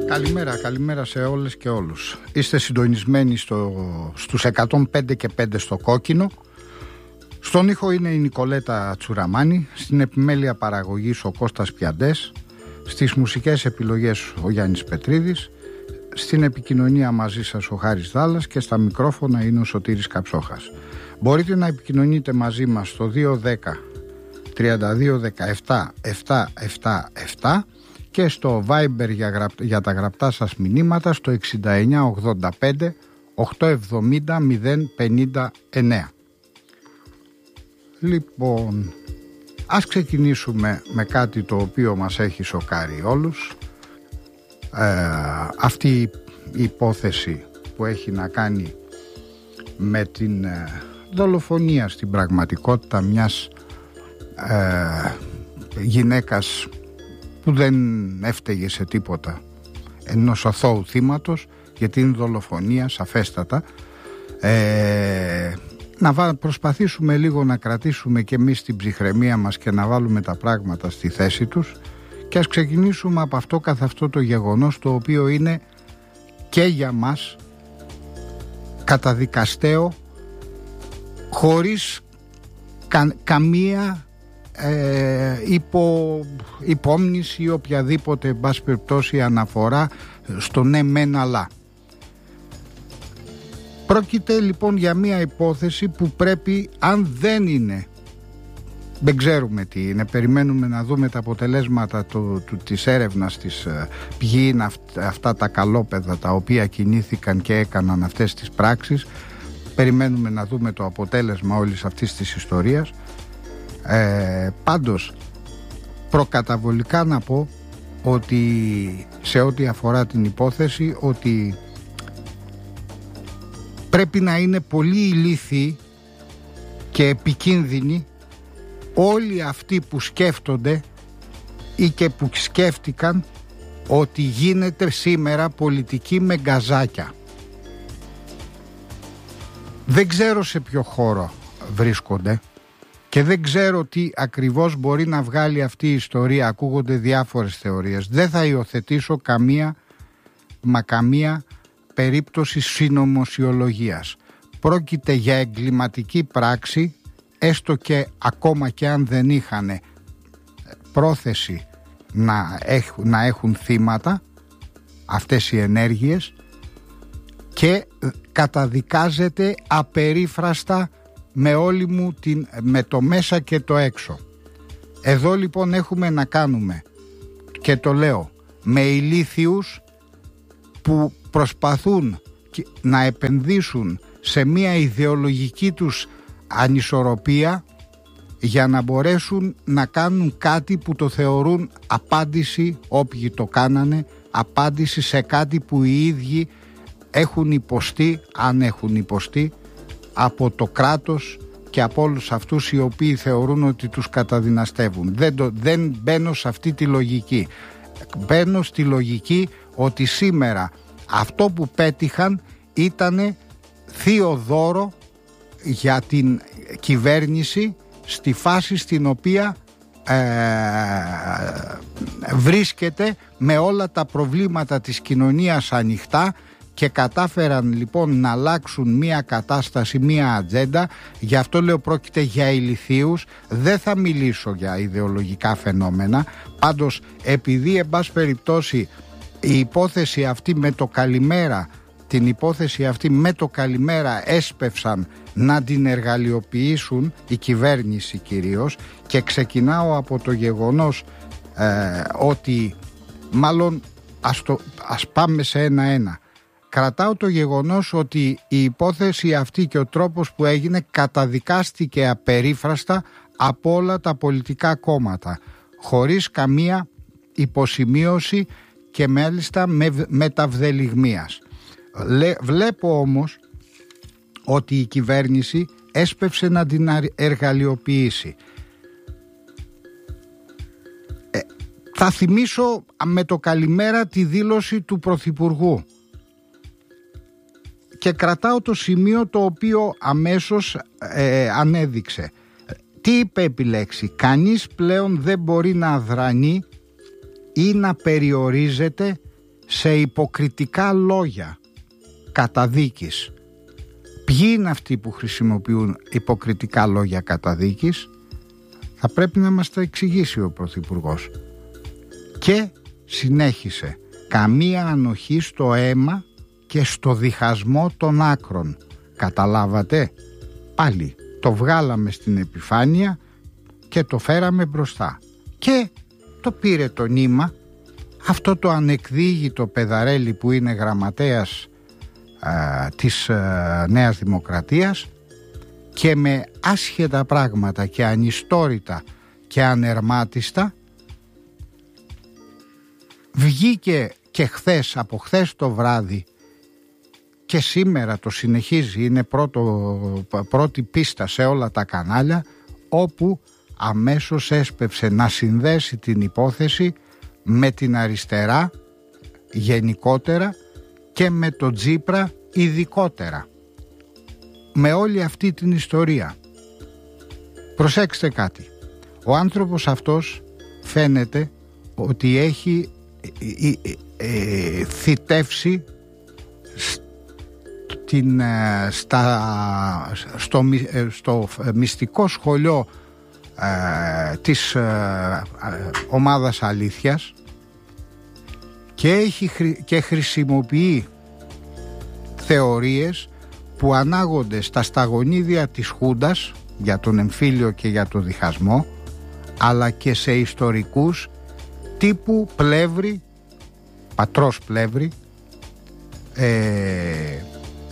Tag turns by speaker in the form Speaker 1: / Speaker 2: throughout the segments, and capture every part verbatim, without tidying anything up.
Speaker 1: Καλημέρα, καλημέρα σε όλες και όλους. Είστε συντονισμένοι στο, στους εκατόν πέντε και πέντε στο Κόκκινο. Στον ήχο είναι η Νικολέτα Τσουραμάνη, στην επιμέλεια παραγωγής ο Κώστας Πιαντές, στις μουσικές επιλογές ο Γιάννης Πετρίδης, στην επικοινωνία μαζί σας ο Χάρης Δάλλας και στα μικρόφωνα είναι ο Σωτήρης Καψόχας. Μπορείτε να επικοινωνείτε μαζί μας στο δύο δέκα τριάντα δύο δεκαεπτά επτακόσια εβδομήντα επτά και στο Viber για, γραπ... για τα γραπτά σας μηνύματα στο εξήντα εννιά ογδόντα πέντε οκτακόσια εβδομήντα μηδέν πενήντα εννέα. Λοιπόν, ας ξεκινήσουμε με κάτι το οποίο μας έχει σοκάρει όλους. Ε, αυτή η υπόθεση που έχει να κάνει με την ε, δολοφονία στην πραγματικότητα μιας ε, γυναίκας που δεν έφταιγε σε τίποτα, ενός αθώου θύματος, γιατί είναι δολοφονία σαφέστατα. ε, να προσπαθήσουμε λίγο να κρατήσουμε και εμείς την ψυχραιμία μας και να βάλουμε τα πράγματα στη θέση τους, και ας ξεκινήσουμε από αυτό καθ' αυτό το γεγονός, το οποίο είναι και για μας καταδικαστέο, χωρίς κα, καμία ε, υπο, υπόμνηση ή οποιαδήποτε εν πάση περιπτώσει αναφορά στο ναι μεν αλλά. Πρόκειται λοιπόν για μια υπόθεση που πρέπει, αν δεν είναι, δεν ξέρουμε τι είναι, περιμένουμε να δούμε τα αποτελέσματα του, του, της έρευνας της, ποιοι είναι αυτά, αυτά τα καλόπαιδα τα οποία κινήθηκαν και έκαναν αυτές τις πράξεις. Περιμένουμε να δούμε το αποτέλεσμα όλης αυτής της ιστορίας. Ε, πάντως προκαταβολικά να πω ότι σε ό,τι αφορά την υπόθεση, ότι πρέπει να είναι πολύ ηλίθιοι και επικίνδυνοι όλοι αυτοί που σκέφτονται ή και που σκέφτηκαν ότι γίνεται σήμερα πολιτική με γκαζάκια. Δεν ξέρω σε ποιο χώρο βρίσκονται και δεν ξέρω τι ακριβώς μπορεί να βγάλει αυτή η ιστορία. Ακούγονται διάφορες θεωρίες. Δεν θα υιοθετήσω καμία μα καμία περίπτωση συνωμοσιολογίας. Πρόκειται για εγκληματική πράξη, έστω και ακόμα και αν δεν είχαν πρόθεση να έχουν, να έχουν θύματα αυτές οι ενέργειες, και καταδικάζεται απερίφραστα με όλη μου την, με το μέσα και το έξω. Εδώ λοιπόν έχουμε να κάνουμε, και το λέω, με ηλίθιους που προσπαθούν να επενδύσουν σε μια ιδεολογική τους ανισορροπία για να μπορέσουν να κάνουν κάτι που το θεωρούν απάντηση, όποιοι το κάνανε, απάντηση σε κάτι που οι ίδιοι έχουν υποστεί, αν έχουν υποστεί, από το κράτος και από όλους αυτούς οι οποίοι θεωρούν ότι τους καταδυναστεύουν. Δεν, το, δεν μπαίνω σε αυτή τη λογική. Μπαίνω στη λογική ότι σήμερα αυτό που πέτυχαν ήτανε θείο δώρο για την κυβέρνηση στη φάση στην οποία ε, βρίσκεται, με όλα τα προβλήματα της κοινωνίας ανοιχτά, και κατάφεραν λοιπόν να αλλάξουν μια κατάσταση, μια ατζέντα. Γι' αυτό λέω πρόκειται για ηλιθίους. Δεν θα μιλήσω για ιδεολογικά φαινόμενα. Πάντως, επειδή εν πάση περιπτώσει η υπόθεση αυτή με το καλημέρα, την υπόθεση αυτή με το καλημέρα έσπευσαν να την εργαλειοποιήσουν, η κυβέρνηση κυρίως, και ξεκινάω από το γεγονός ε, ότι μάλλον ας, το, ας πάμε σε ένα-ένα. Κρατάω το γεγονός ότι η υπόθεση αυτή και ο τρόπος που έγινε καταδικάστηκε απερίφραστα από όλα τα πολιτικά κόμματα, χωρίς καμία υποσημείωση και μάλιστα με, μεταυδελιγμίας. Λε, βλέπω όμως ότι η κυβέρνηση έσπευσε να την εργαλειοποιήσει. Ε, θα θυμίσω με το καλημέρα τη δήλωση του Πρωθυπουργού και κρατάω το σημείο το οποίο αμέσως ε, ανέδειξε. Τι είπε επιλέξει? Κανείς πλέον δεν μπορεί να αδρανεί ή να περιορίζεται σε υποκριτικά λόγια καταδίκης. Ποιοι είναι αυτοί που χρησιμοποιούν υποκριτικά λόγια καταδίκης? Θα πρέπει να μας τα εξηγήσει ο Πρωθυπουργός. Και συνέχισε: καμία ανοχή στο αίμα και στο διχασμό των άκρων. Καταλάβατε? Πάλι το βγάλαμε στην επιφάνεια και το φέραμε μπροστά. Και το πήρε το νήμα αυτό το ανεκδίγητο παιδαρέλι που είναι γραμματέας α, της α, Νέας Δημοκρατίας, και με άσχετα πράγματα και ανιστόρητα και ανερμάτιστα βγήκε και χθες, από χθες το βράδυ και σήμερα το συνεχίζει, είναι πρώτο, πρώτη πίστα σε όλα τα κανάλια, όπου αμέσως έσπευσε να συνδέσει την υπόθεση με την αριστερά γενικότερα και με το Τσίπρα ειδικότερα, με όλη αυτή την ιστορία. Προσέξτε κάτι, ο άνθρωπος αυτός φαίνεται ότι έχει ε, ε, θητεύσει στην, στα, στο, στο μυστικό σχολείο ε, της ε, ομάδας αλήθειας και, έχει, και χρησιμοποιεί θεωρίες που ανάγονται στα σταγονίδια της Χούντας για τον εμφύλιο και για τον διχασμό, αλλά και σε ιστορικούς τύπου Πλεύρη, πατρός Πλεύρη, ε, ε,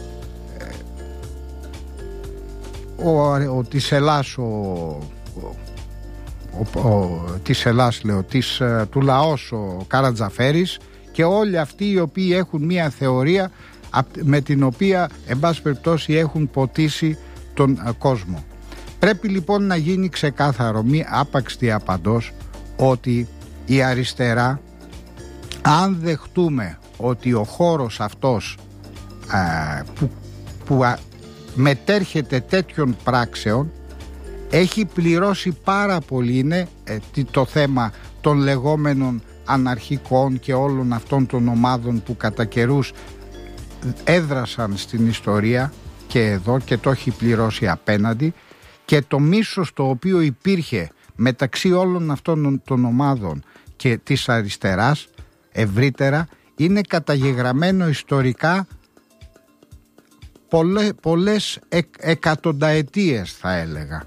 Speaker 1: ο, ο της Ελλάς, ο, ο, ο, της Ελλάς λέω, της, του λαός ο Καρατζαφέρης, και όλοι αυτοί οι οποίοι έχουν μία θεωρία με την οποία εν πάση περιπτώσει έχουν ποτίσει τον κόσμο. Πρέπει λοιπόν να γίνει ξεκάθαρο, μη άπαξ διαπαντός, ότι η αριστερά, αν δεχτούμε ότι ο χώρος αυτός α, που, που α, μετέρχεται τέτοιων πράξεων, έχει πληρώσει πάρα πολύ, είναι ε, το θέμα των λεγόμενων αναρχικών και όλων αυτών των ομάδων που κατά καιρούς έδρασαν στην ιστορία και εδώ, και το έχει πληρώσει απέναντι, και το μίσος το οποίο υπήρχε μεταξύ όλων αυτών των ομάδων και της αριστεράς ευρύτερα είναι καταγεγραμμένο ιστορικά πολλές, πολλές εκ, εκατονταετίες θα έλεγα.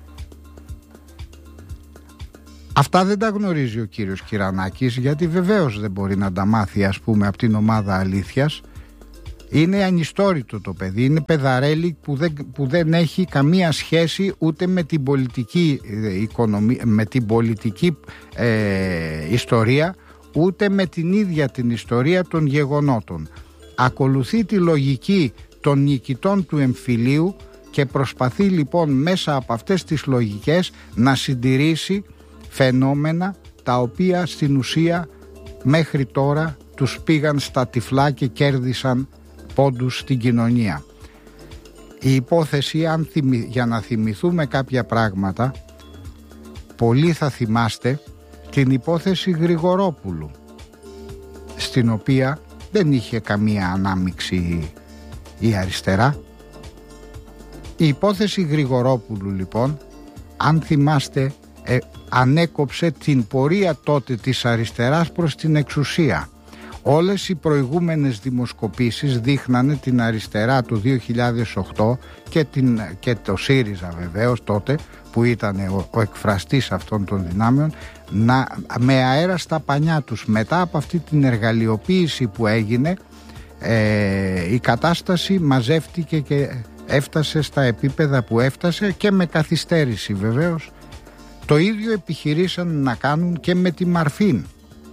Speaker 1: Αυτά δεν τα γνωρίζει ο κύριος Κυρανάκης, γιατί βεβαίως δεν μπορεί να τα μάθει, ας πούμε, από την ομάδα αλήθειας. Είναι ανιστόρητο το παιδί, είναι παιδαρέλι που δεν, που δεν έχει καμία σχέση ούτε με την πολιτική, οικονομία, με την πολιτική ε, ιστορία, ούτε με την ίδια την ιστορία των γεγονότων. Ακολουθεί τη λογική των νικητών του εμφυλίου και προσπαθεί λοιπόν μέσα από αυτές τις λογικές να συντηρήσει φαινόμενα τα οποία στην ουσία μέχρι τώρα τους πήγαν στα τυφλά και κέρδισαν πόντους στην κοινωνία. Η υπόθεση, αν θυμη, για να θυμηθούμε κάποια πράγματα, πολλοί θα θυμάστε την υπόθεση Γρηγορόπουλου, στην οποία δεν είχε καμία ανάμειξη η αριστερά. Η υπόθεση Γρηγορόπουλου λοιπόν, αν θυμάστε, ε, ανέκοψε την πορεία τότε της αριστεράς προς την εξουσία. Όλες οι προηγούμενες δημοσκοπήσεις δείχνανε την αριστερά το δύο χιλιάδες οκτώ και, την, και το ΣΥΡΙΖΑ βεβαίως τότε, που ήταν ο, ο εκφραστής αυτών των δυνάμεων, να, με αέρα στα πανιά τους. Μετά από αυτή την εργαλειοποίηση που έγινε, ε, η κατάσταση μαζεύτηκε και έφτασε στα επίπεδα που έφτασε, και με καθυστέρηση βεβαίως. Το ίδιο επιχειρήσαν να κάνουν και με τη Μαρφίν.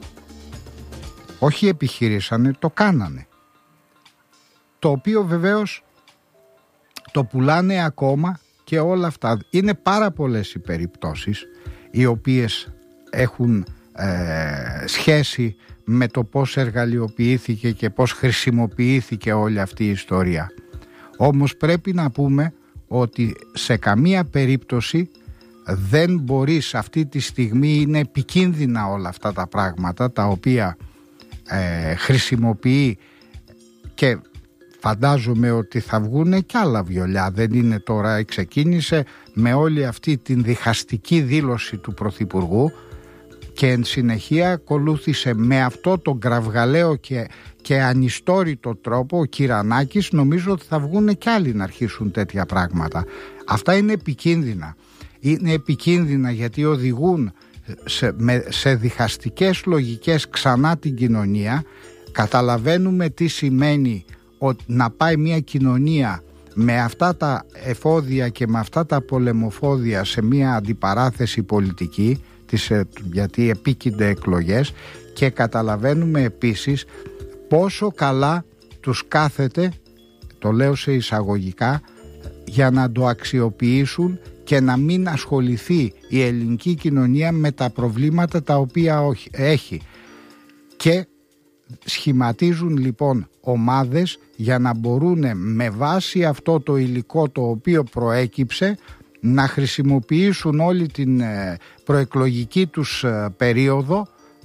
Speaker 1: Όχι επιχειρήσανε, το κάνανε. Το οποίο βεβαίως το πουλάνε ακόμα, και όλα αυτά. Είναι πάρα πολλές οι περιπτώσεις οι οποίες έχουν ε, σχέση με το πώς εργαλειοποιήθηκε και πώς χρησιμοποιήθηκε όλη αυτή η ιστορία. Όμως πρέπει να πούμε ότι σε καμία περίπτωση δεν μπορείς, αυτή τη στιγμή είναι επικίνδυνα όλα αυτά τα πράγματα τα οποία ε, χρησιμοποιεί, και φαντάζομαι ότι θα βγουν κι άλλα βιολιά, δεν είναι τώρα, ξεκίνησε με όλη αυτή την διχαστική δήλωση του Πρωθυπουργού και εν συνεχεία ακολούθησε με αυτό τον κραυγαλαίο και, και ανιστόρητο τρόπο ο Κυρανάκης. Νομίζω ότι θα βγουν κι άλλοι να αρχίσουν τέτοια πράγματα. Αυτά είναι επικίνδυνα. Είναι επικίνδυνα γιατί οδηγούν σε, με, σε διχαστικές λογικές ξανά την κοινωνία. Καταλαβαίνουμε τι σημαίνει ότι να πάει μια κοινωνία με αυτά τα εφόδια και με αυτά τα πολεμοφόδια σε μια αντιπαράθεση πολιτική, γιατί επίκυνται εκλογές, και καταλαβαίνουμε επίσης πόσο καλά τους κάθεται, το λέω σε εισαγωγικά, για να το αξιοποιήσουν και να μην ασχοληθεί η ελληνική κοινωνία με τα προβλήματα τα οποία έχει, και σχηματίζουν λοιπόν ομάδες για να μπορούν με βάση αυτό το υλικό το οποίο προέκυψε να χρησιμοποιήσουν όλη την προεκλογική τους περίοδο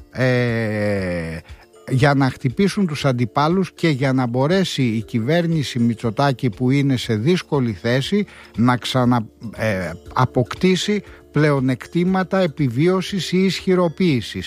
Speaker 1: ε, για να χτυπήσουν τους αντιπάλους και για να μπορέσει η κυβέρνηση Μητσοτάκη, που είναι σε δύσκολη θέση, να ξανααποκτήσει ε, πλεονεκτήματα επιβίωσης ή ισχυροποίησης.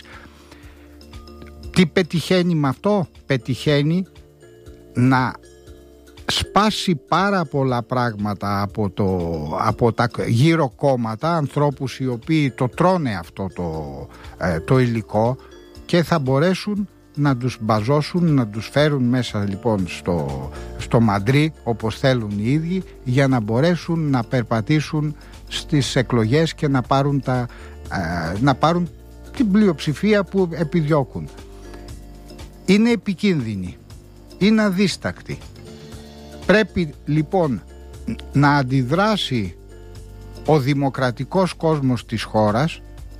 Speaker 1: Τι πετυχαίνει με αυτό? Πετυχαίνει να σπάσει πάρα πολλά πράγματα από, το, από τα γύρω κόμματα, ανθρώπους οι οποίοι το τρώνε αυτό το, ε, το υλικό, και θα μπορέσουν να τους μπαζώσουν, να τους φέρουν μέσα λοιπόν στο, στο μαντρί όπως θέλουν οι ίδιοι, για να μπορέσουν να περπατήσουν στις εκλογές και να πάρουν, τα, ε, να πάρουν την πλειοψηφία που επιδιώκουν. Είναι επικίνδυνη, είναι αδίστακτη. Πρέπει λοιπόν να αντιδράσει ο δημοκρατικός κόσμος της χώρας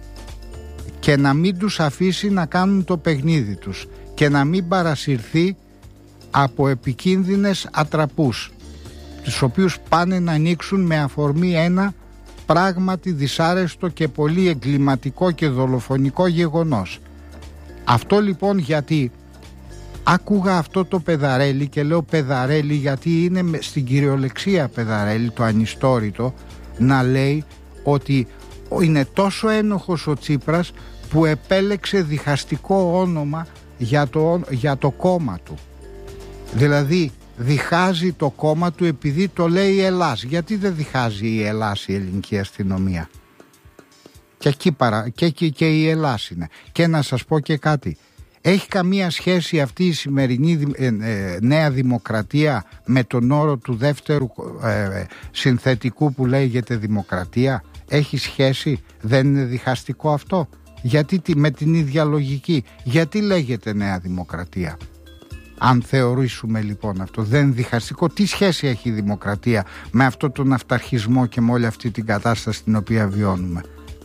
Speaker 1: και να μην τους αφήσει να κάνουν το παιχνίδι τους και να μην παρασυρθεί από επικίνδυνες ατραπούς, τους οποίους πάνε να ανοίξουν με αφορμή ένα πράγματι δυσάρεστο και πολύ εγκληματικό και δολοφονικό γεγονός. Αυτό λοιπόν γιατί άκουγα αυτό το παιδαρέλι, και λέω παιδαρέλι γιατί είναι στην κυριολεξία παιδαρέλι, το ανιστόρητο, να λέει ότι είναι τόσο ένοχος ο Τσίπρας που επέλεξε διχαστικό όνομα για το, για το κόμμα του. Δηλαδή διχάζει το κόμμα του επειδή το λέει Ελλάς. Γιατί δεν διχάζει η Ελλάς η ελληνική αστυνομία? Και εκεί παρα, και, και, και η Ελλάς είναι. Και να σας πω και κάτι. Έχει καμία σχέση αυτή η σημερινή ε, ε, νέα δημοκρατία με τον όρο του δεύτερου ε, συνθετικού που λέγεται δημοκρατία? Έχει σχέση? Δεν είναι διχαστικό αυτό? Γιατί με την ίδια λογική, γιατί λέγεται νέα δημοκρατία? Αν θεωρήσουμε λοιπόν αυτό, δεν είναι διχαστικό? Τι σχέση έχει η δημοκρατία με αυτό τον αυταρχισμό και με όλη αυτή την κατάσταση την οποία βιώνουμε?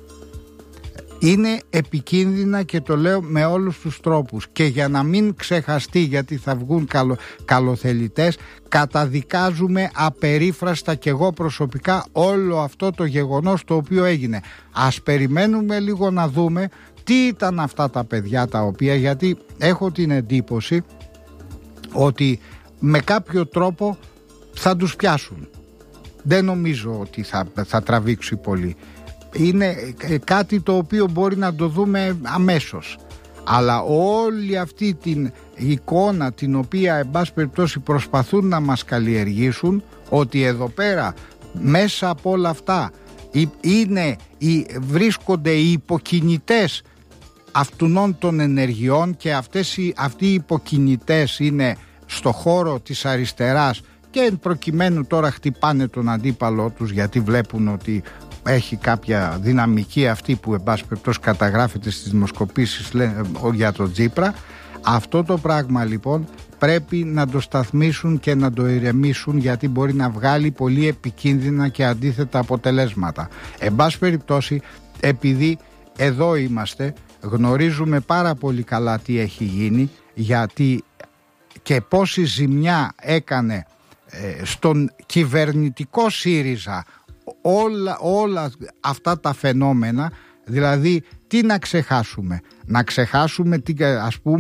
Speaker 1: Είναι επικίνδυνα και το λέω με όλους τους τρόπους, και για να μην ξεχαστεί, γιατί θα βγουν καλο, καλοθελητές, καταδικάζουμε απερίφραστα και εγώ προσωπικά όλο αυτό το γεγονός το οποίο έγινε. Ας περιμένουμε λίγο να δούμε τι ήταν αυτά τα παιδιά τα οποία, γιατί έχω την εντύπωση ότι με κάποιο τρόπο θα τους πιάσουν. Δεν νομίζω ότι θα, θα τραβήξει πολύ. Είναι κάτι το οποίο μπορεί να το δούμε αμέσως, αλλά όλη αυτή την εικόνα την οποία εν πάση περιπτώσει προσπαθούν να μας καλλιεργήσουν, ότι εδώ πέρα μέσα από όλα αυτά είναι, βρίσκονται οι υποκινητές αυτών των ενεργειών, και αυτές οι, αυτοί οι υποκινητές είναι στο χώρο της αριστεράς, και εν προκειμένου τώρα χτυπάνε τον αντίπαλό τους γιατί βλέπουν ότι έχει κάποια δυναμική αυτή που εν πάση περιπτώσει καταγράφεται στις δημοσκοπήσεις για τον Τσίπρα. Αυτό το πράγμα λοιπόν πρέπει να το σταθμίσουν και να το ηρεμήσουν, γιατί μπορεί να βγάλει πολύ επικίνδυνα και αντίθετα αποτελέσματα. Εν πάση περιπτώσει, επειδή εδώ είμαστε, γνωρίζουμε πάρα πολύ καλά τι έχει γίνει, γιατί και πόση ζημιά έκανε ε, στον κυβερνητικό ΣΥΡΙΖΑ όλα, όλα αυτά τα φαινόμενα. Δηλαδή τι να ξεχάσουμε? Να ξεχάσουμε την, ας πούμε,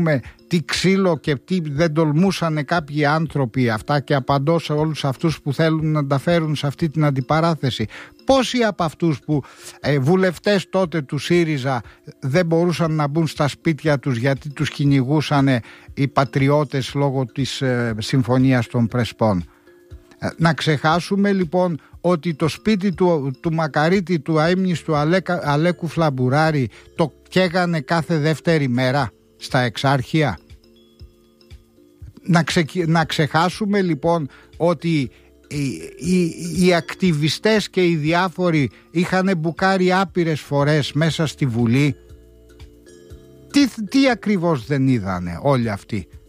Speaker 1: τι ξύλο και τι δεν τολμούσαν κάποιοι άνθρωποι, αυτά και απαντώ σε όλους αυτούς που θέλουν να τα φέρουν σε αυτή την αντιπαράθεση. Πόσοι από αυτούς που ε, βουλευτές τότε του ΣΥΡΙΖΑ δεν μπορούσαν να μπουν στα σπίτια τους γιατί τους κυνηγούσαν οι πατριώτες λόγω της ε, συμφωνίας των Πρεσπών. Ε, να ξεχάσουμε λοιπόν ότι το σπίτι του, του Μακαρίτη, του αείμνηστου Αλέκα, Αλέκου Φλαμπουράρη, το καίγανε κάθε δεύτερη μέρα στα Εξάρχεια. Να, ξε, να ξεχάσουμε λοιπόν ότι οι, οι, οι ακτιβιστές και οι διάφοροι είχαν μπουκάρει άπειρες φορές μέσα στη Βουλή. Τι, τι ακριβώς δεν είδανε όλοι αυτοί?